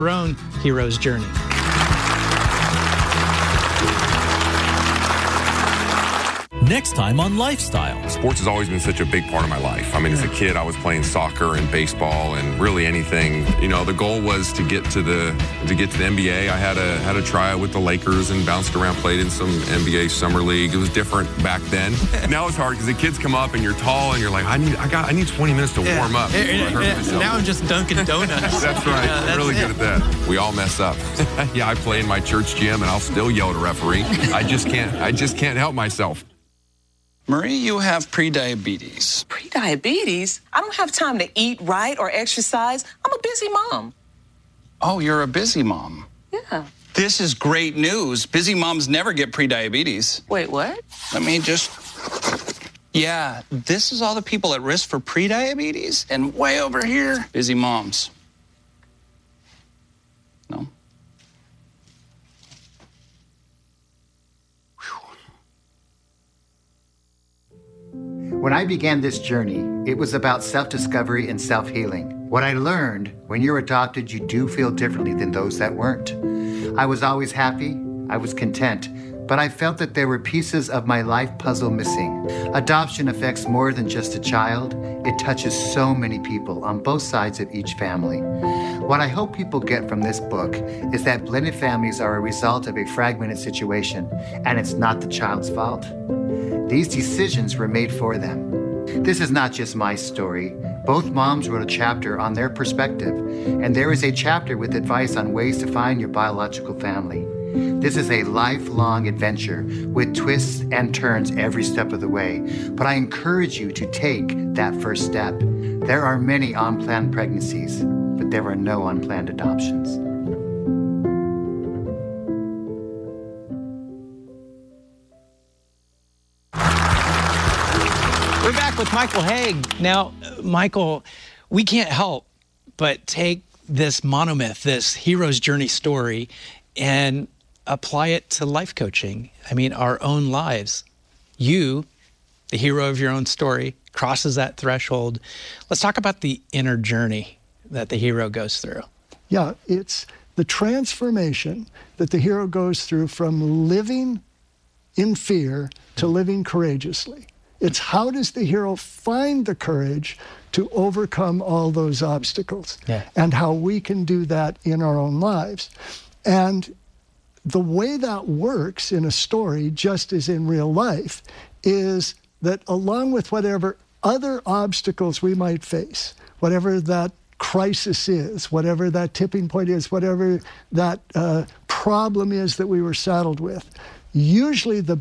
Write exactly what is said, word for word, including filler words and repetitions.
your own hero's journey. Next time on Lifestyle. Sports has always been such a big part of my life. I mean, as a kid, I was playing soccer and baseball and really anything. You know, the goal was to get to the to get to the N B A. I had a had a tryout with the Lakers and bounced around, played in some N B A summer league. It was different back then. Now it's hard because the kids come up and you're tall and you're like, I need I got I need twenty minutes to yeah. warm up. Yeah, yeah, yeah. Now I'm just dunking donuts. That's right. Yeah, that's I'm really it. good at that. We all mess up. Yeah, I play in my church gym and I'll still yell at a referee. I just can't. I just can't help myself. Marie, you have prediabetes. Prediabetes? I don't have time to eat right or exercise. I'm a busy mom. Oh, you're a busy mom. Yeah. This is great news. Busy moms never get prediabetes. Wait, what? Let me just... Yeah, this is all the people at risk for prediabetes, and way over here, busy moms. No? When I began this journey, it was about self-discovery and self-healing. What I learned, when you're adopted, you do feel differently than those that weren't. I was always happy, I was content, but I felt that there were pieces of my life puzzle missing. Adoption affects more than just a child. It touches so many people on both sides of each family. What I hope people get from this book is that blended families are a result of a fragmented situation, and it's not the child's fault. These decisions were made for them. This is not just my story. Both moms wrote a chapter on their perspective, and there is a chapter with advice on ways to find your biological family. This is a lifelong adventure with twists and turns every step of the way, but I encourage you to take that first step. There are many unplanned pregnancies, but there are no unplanned adoptions. We're back with Michael Haig. Now, Michael, we can't help but take this monomyth, this hero's journey story, and apply it to life coaching. I mean, our own lives. You, the hero of your own story, crosses that threshold. Let's talk about the inner journey that the hero goes through. Yeah, it's the transformation that the hero goes through from living in fear to living courageously. It's how does the hero find the courage to overcome all those obstacles, yeah. and how we can do that in our own lives. And the way that works in a story, just as in real life, is that along with whatever other obstacles we might face, whatever that crisis is, whatever that tipping point is, whatever that uh, problem is that we were saddled with, usually the